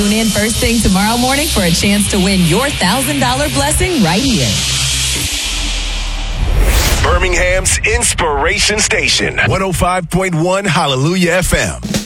Tune in first thing tomorrow morning for a chance to win your $1,000 blessing right here. Birmingham's Inspiration Station, 105.1 Hallelujah FM.